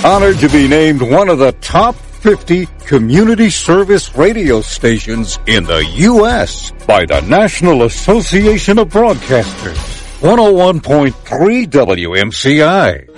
Honored to be named one of the top 50 community service radio stations in the U.S. by the National Association of Broadcasters. 101.3 WMCI.